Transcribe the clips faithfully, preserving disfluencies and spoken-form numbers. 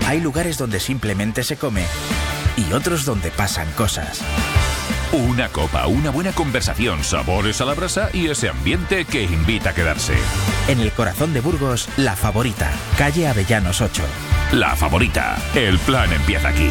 Hay lugares donde simplemente se come y otros donde pasan cosas. Una copa, una buena conversación, sabores a la brasa y ese ambiente que invita a quedarse. En el corazón de Burgos, La Favorita, calle Avellanos ocho. La Favorita, el plan empieza aquí.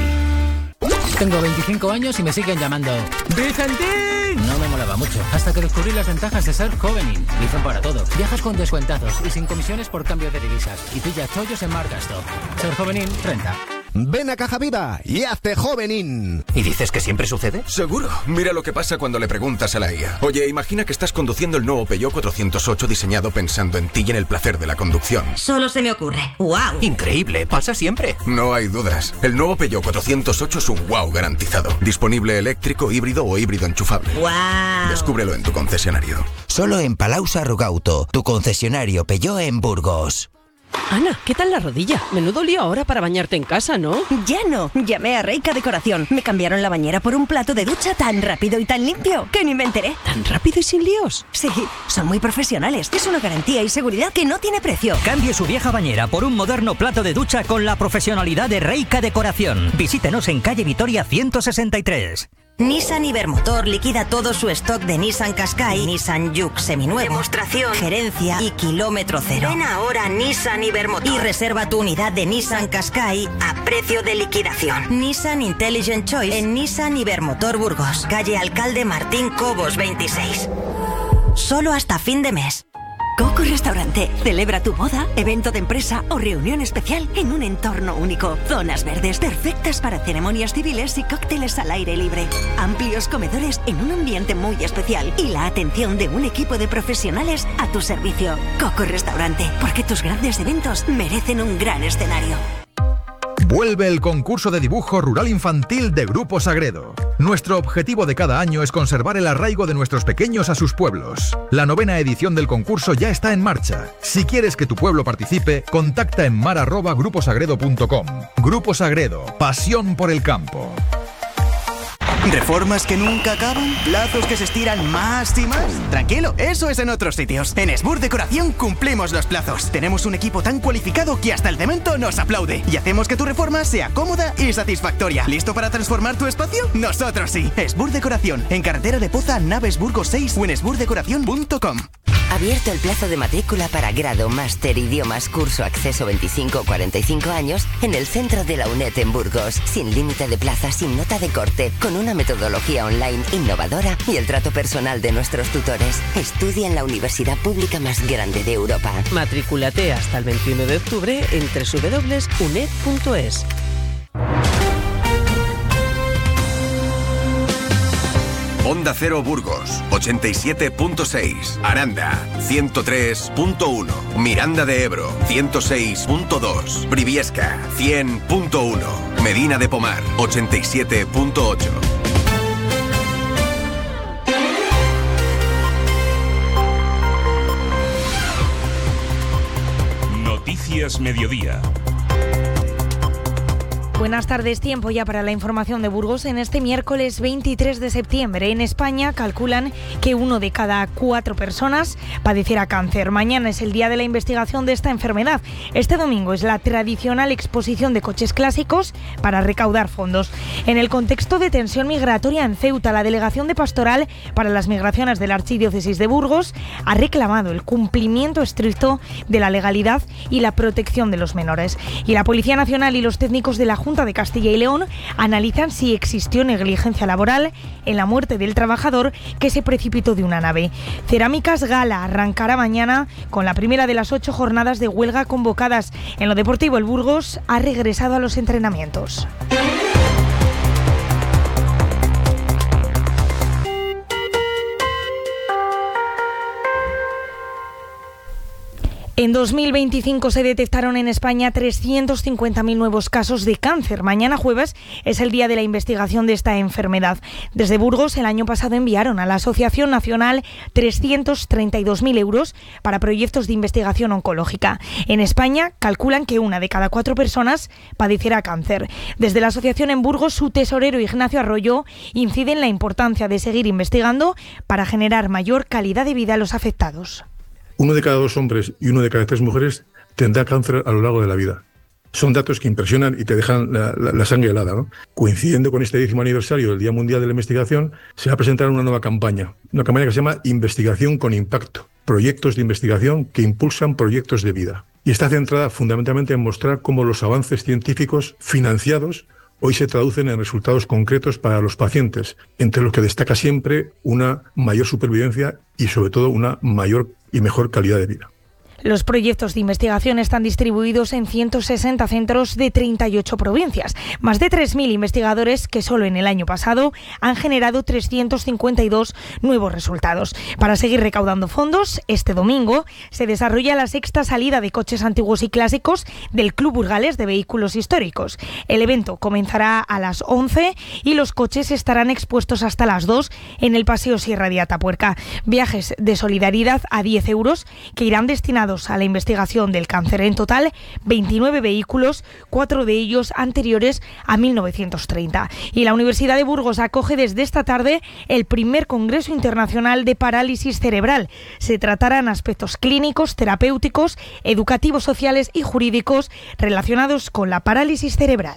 Tengo veinticinco años y me siguen llamando ¡Vicentín! No me molaba mucho, hasta que descubrí las ventajas de ser Jovenin. Dicen para todo. Viajas con descuentazos y sin comisiones por cambio de divisas. Y pilla chollos en Marcasto. Ser Jovenin, renta. Ven a Caja Viva y hazte Jovenin. ¿Y dices que siempre sucede? Seguro. Mira lo que pasa cuando le preguntas a la I A. Oye, imagina que estás conduciendo el nuevo Peugeot cuatrocientos ocho diseñado pensando en ti y en el placer de la conducción. Solo se me ocurre. ¡Wow! Increíble, pasa siempre. No hay dudas. El nuevo Peugeot cuatrocientos ocho es un wow garantizado. Disponible eléctrico, híbrido o híbrido enchufable. ¡Wow! Descúbrelo en tu concesionario. Solo en Palau Sarrogauto, tu concesionario Peugeot en Burgos. Ana, ¿qué tal la rodilla? Menudo lío ahora para bañarte en casa, ¿no? Ya no. Llamé a Reika Decoración. Me cambiaron la bañera por un plato de ducha tan rápido y tan limpio que ni me enteré. ¿Tan rápido y sin líos? Sí, son muy profesionales. Es una garantía y seguridad que no tiene precio. Cambie su vieja bañera por un moderno plato de ducha con la profesionalidad de Reika Decoración. Visítenos en calle Vitoria ciento sesenta y tres. Nissan Ibermotor liquida todo su stock de Nissan Qashqai, Nissan Juke seminuevo, demostración, gerencia y kilómetro cero. Ven ahora a Nissan Ibermotor y reserva tu unidad de Nissan Qashqai a precio de liquidación. Nissan Intelligent Choice en Nissan Ibermotor Burgos, calle Alcalde Martín Cobos veintiséis. Solo hasta fin de mes. Coco Restaurante. Celebra tu boda, evento de empresa o reunión especial en un entorno único. Zonas verdes perfectas para ceremonias civiles y cócteles al aire libre. Amplios comedores en un ambiente muy especial y la atención de un equipo de profesionales a tu servicio. Coco Restaurante, porque tus grandes eventos merecen un gran escenario. Vuelve el concurso de dibujo rural infantil de Grupo Sagredo. Nuestro objetivo de cada año es conservar el arraigo de nuestros pequeños a sus pueblos. La novena edición del concurso ya está en marcha. Si quieres que tu pueblo participe, contacta en mar arroba grupo sagredo punto com. Grupo Sagredo, pasión por el campo. ¿Reformas que nunca acaban? ¿Plazos que se estiran más y más? Tranquilo, eso es en otros sitios. En Esbur Decoración cumplimos los plazos. Tenemos un equipo tan cualificado que hasta el cemento nos aplaude. Y hacemos que tu reforma sea cómoda y satisfactoria. ¿Listo para transformar tu espacio? Nosotros sí. Esbur Decoración, en carretera de Poza, Naves Burgos seis o en esbur decoración punto com. Abierto el plazo de matrícula para grado, máster, idiomas, curso, acceso veinticinco a cuarenta y cinco años en el centro de la UNED en Burgos. Sin límite de plazas, sin nota de corte, con una metodología online innovadora y el trato personal de nuestros tutores. Estudia en la universidad pública más grande de Europa. Matricúlate hasta el veintiuno de octubre en doble u doble u doble u punto uned punto es. Onda Cero Burgos, ochenta y siete punto seis. Aranda, ciento tres punto uno. Miranda de Ebro, ciento seis punto dos. Briviesca, cien punto uno. Medina de Pomar, ochenta y siete punto ocho. Noticias Mediodía. Buenas tardes, tiempo ya para la información de Burgos. En este miércoles veintitrés de septiembre en España calculan que uno de cada cuatro personas padecerá cáncer. Mañana es el día de la investigación de esta enfermedad. Este domingo es la tradicional exposición de coches clásicos para recaudar fondos. En el contexto de tensión migratoria en Ceuta, la Delegación de Pastoral para las Migraciones de la Archidiócesis de Burgos ha reclamado el cumplimiento estricto de la legalidad y la protección de los menores. Y la Policía Nacional y los técnicos de la Junta de Castilla y León analizan si existió negligencia laboral en la muerte del trabajador que se precipitó de una nave. Cerámicas Gala arrancará mañana con la primera de las ocho jornadas de huelga convocadas. En lo deportivo, el Burgos ha regresado a los entrenamientos. En dos mil veinticinco se detectaron en España trescientos cincuenta mil nuevos casos de cáncer. Mañana jueves es el día de la investigación de esta enfermedad. Desde Burgos el año pasado enviaron a la Asociación Nacional trescientos treinta y dos mil euros para proyectos de investigación oncológica. En España calculan que una de cada cuatro personas padecerá cáncer. Desde la asociación en Burgos, su tesorero Ignacio Arroyo incide en la importancia de seguir investigando para generar mayor calidad de vida a los afectados. Uno de cada dos hombres y uno de cada tres mujeres tendrá cáncer a lo largo de la vida. son datos que impresionan y te dejan la, la, la sangre helada, ¿no? Coincidiendo con este décimo aniversario del Día Mundial de la Investigación, se va a presentar una nueva campaña, una campaña que se llama Investigación con Impacto, proyectos de investigación que impulsan proyectos de vida. Y está centrada fundamentalmente en mostrar cómo los avances científicos financiados hoy se traducen en resultados concretos para los pacientes, entre los que destaca siempre una mayor supervivencia y sobre todo una mayor y mejor calidad de vida. Los proyectos de investigación están distribuidos en ciento sesenta centros de treinta y ocho provincias. Más de tres mil investigadores que solo en el año pasado han generado trescientos cincuenta y dos nuevos resultados. Para seguir recaudando fondos, este domingo se desarrolla la sexta salida de coches antiguos y clásicos del Club Burgales de Vehículos Históricos. El evento comenzará a las once y los coches estarán expuestos hasta las dos en el Paseo Sierra de Atapuerca. Viajes de solidaridad a diez euros que irán destinados a la investigación del cáncer. En total, veintinueve vehículos, cuatro de ellos anteriores a mil novecientos treinta. Y la Universidad de Burgos acoge desde esta tarde el primer Congreso Internacional de Parálisis Cerebral. Se tratarán aspectos clínicos, terapéuticos, educativos, sociales y jurídicos relacionados con la parálisis cerebral.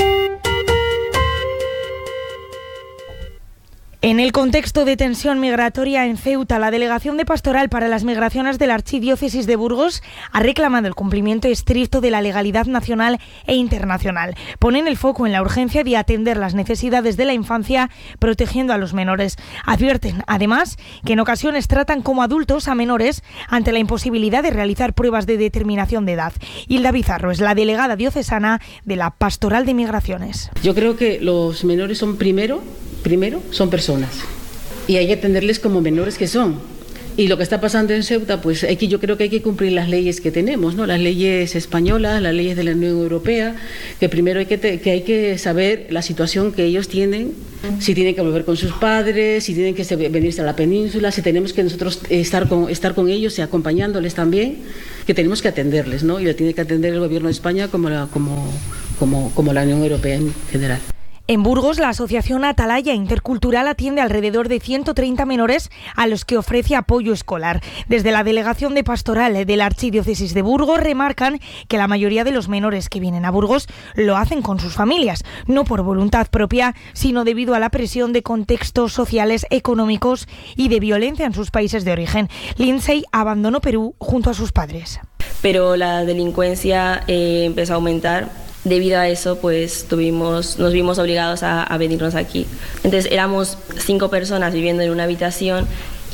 En el contexto de tensión migratoria en Ceuta, la Delegación de Pastoral para las Migraciones de la Archidiócesis de Burgos ha reclamado el cumplimiento estricto de la legalidad nacional e internacional. Ponen el foco en la urgencia de atender las necesidades de la infancia, protegiendo a los menores. Advierten, además, que en ocasiones tratan como adultos a menores ante la imposibilidad de realizar pruebas de determinación de edad. Hilda Bizarro es la delegada diocesana de la Pastoral de Migraciones. Yo creo que los menores son primero... Primero, son personas y hay que atenderles como menores que son. Y lo que está pasando en Ceuta, pues hay que, yo creo que hay que cumplir las leyes que tenemos, ¿no? Las leyes españolas, las leyes de la Unión Europea, que primero hay que, te, que hay que saber la situación que ellos tienen, si tienen que volver con sus padres, si tienen que venirse a la península, si tenemos que nosotros estar con, estar con ellos y acompañándoles también, que tenemos que atenderles, ¿no? Y lo tiene que atender el Gobierno de España como la, como, como, como la Unión Europea en general. En Burgos, la Asociación Atalaya Intercultural atiende alrededor de ciento treinta menores a los que ofrece apoyo escolar. Desde la Delegación de Pastoral de la Archidiócesis de Burgos remarcan que la mayoría de los menores que vienen a Burgos lo hacen con sus familias, no por voluntad propia, sino debido a la presión de contextos sociales, económicos y de violencia en sus países de origen. Lindsay abandonó Perú junto a sus padres. Pero la delincuencia eh, empezó a aumentar. Debido a eso, pues tuvimos, nos vimos obligados a, a venirnos aquí. Entonces éramos cinco personas viviendo en una habitación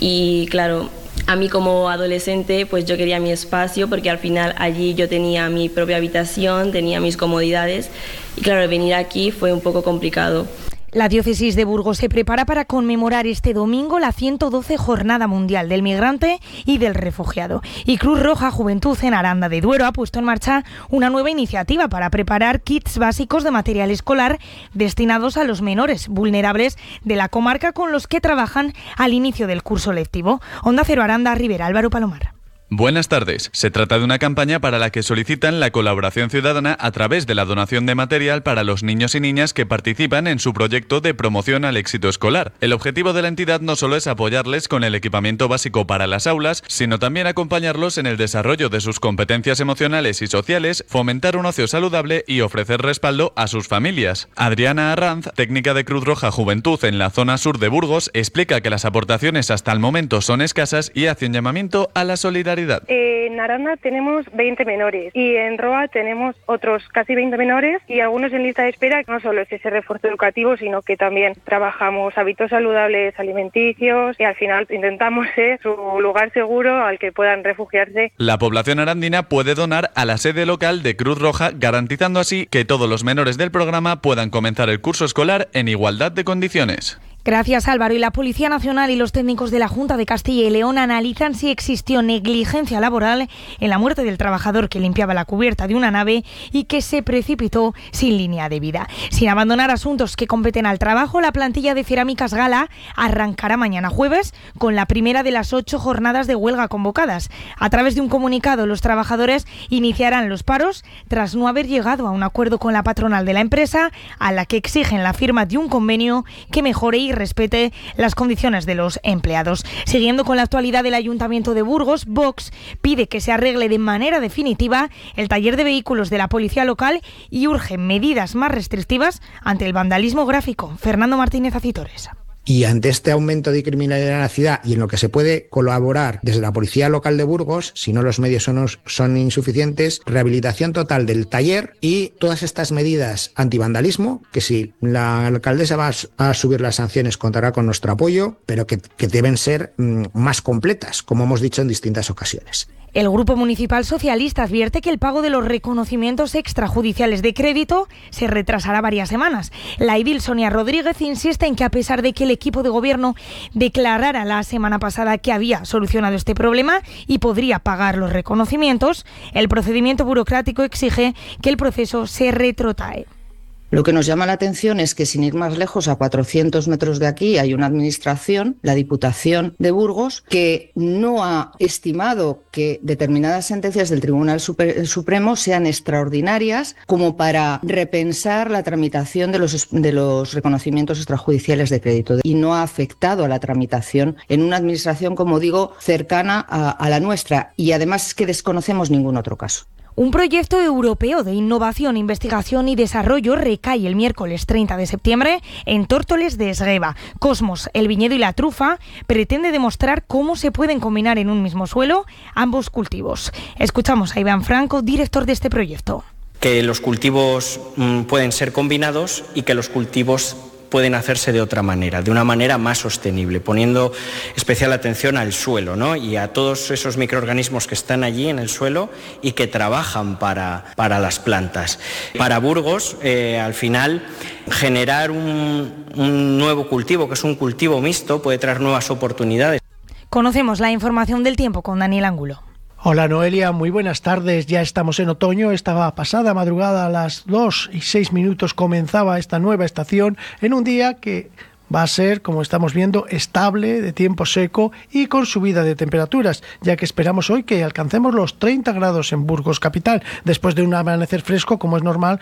y claro, a mí como adolescente pues yo quería mi espacio porque al final allí yo tenía mi propia habitación, tenía mis comodidades y claro, venir aquí fue un poco complicado. La diócesis de Burgos se prepara para conmemorar este domingo la ciento doce Jornada Mundial del Migrante y del Refugiado. Y Cruz Roja Juventud en Aranda de Duero ha puesto en marcha una nueva iniciativa para preparar kits básicos de material escolar destinados a los menores vulnerables de la comarca con los que trabajan al inicio del curso lectivo. Onda Cero Aranda, Rivera, Álvaro Palomar. Buenas tardes. Se trata de una campaña para la que solicitan la colaboración ciudadana a través de la donación de material para los niños y niñas que participan en su proyecto de promoción al éxito escolar. El objetivo de la entidad no solo es apoyarles con el equipamiento básico para las aulas, sino también acompañarlos en el desarrollo de sus competencias emocionales y sociales, fomentar un ocio saludable y ofrecer respaldo a sus familias. Adriana Arranz, técnica de Cruz Roja Juventud en la zona sur de Burgos, explica que las aportaciones hasta el momento son escasas y hace un llamamiento a la solidaridad. Eh, en Aranda tenemos veinte menores y en Roa tenemos otros casi veinte menores y algunos en lista de espera. No solo es ese refuerzo educativo, sino que también trabajamos hábitos saludables alimenticios y al final intentamos ser su lugar seguro al que puedan refugiarse. La población arandina puede donar a la sede local de Cruz Roja, garantizando así que todos los menores del programa puedan comenzar el curso escolar en igualdad de condiciones. Gracias, Álvaro. Y la Policía Nacional y los técnicos de la Junta de Castilla y León analizan si existió negligencia laboral en la muerte del trabajador que limpiaba la cubierta de una nave y que se precipitó sin línea de vida. Sin abandonar asuntos que competen al trabajo, la plantilla de Cerámicas Gala arrancará mañana jueves con la primera de las ocho jornadas de huelga convocadas. A través de un comunicado, los trabajadores iniciarán los paros tras no haber llegado a un acuerdo con la patronal de la empresa, a la que exigen la firma de un convenio que mejore y respete las condiciones de los empleados. Siguiendo con la actualidad del Ayuntamiento de Burgos, Vox pide que se arregle de manera definitiva el taller de vehículos de la policía local y urge medidas más restrictivas ante el vandalismo gráfico. Fernando Martínez Acitores. Y ante este aumento de criminalidad en la ciudad y en lo que se puede colaborar desde la Policía Local de Burgos, si no los medios son, son insuficientes, rehabilitación total del taller y todas estas medidas antivandalismo, que si la alcaldesa va a subir las sanciones contará con nuestro apoyo, pero que, que deben ser mmm, más completas, como hemos dicho en distintas ocasiones. El Grupo Municipal Socialista advierte que el pago de los reconocimientos extrajudiciales de crédito se retrasará varias semanas. La edil Sonia Rodríguez insiste en que a pesar de que el equipo de gobierno declarara la semana pasada que había solucionado este problema y podría pagar los reconocimientos, el procedimiento burocrático exige que el proceso se retrotrae. Lo que nos llama la atención es que, sin ir más lejos, a cuatrocientos metros de aquí hay una administración, la Diputación de Burgos, que no ha estimado que determinadas sentencias del Tribunal Super- Supremo sean extraordinarias como para repensar la tramitación de los, de los reconocimientos extrajudiciales de crédito, y no ha afectado a la tramitación en una administración, como digo, cercana a, a la nuestra, y además es que desconocemos ningún otro caso. Un proyecto europeo de innovación, investigación y desarrollo recae el miércoles treinta de septiembre en Tórtoles de Esgueva. Cosmos, el viñedo y la trufa pretende demostrar cómo se pueden combinar en un mismo suelo ambos cultivos. Escuchamos a Iván Franco, director de este proyecto. Que los cultivos mmm, pueden ser combinados y que los cultivos pueden hacerse de otra manera, de una manera más sostenible, poniendo especial atención al suelo, ¿no? Y a todos esos microorganismos que están allí en el suelo y que trabajan para, para las plantas. Para Burgos, eh, al final, generar un, un nuevo cultivo, que es un cultivo mixto, puede traer nuevas oportunidades. Conocemos la información del tiempo con Daniel Ángulo. Hola Noelia, muy buenas tardes. Ya estamos en otoño. Esta pasada madrugada a las dos y seis minutos comenzaba esta nueva estación en un día que va a ser, como estamos viendo, estable, de tiempo seco y con subida de temperaturas, ya que esperamos hoy que alcancemos los treinta grados en Burgos capital, después de un amanecer fresco, como es normal,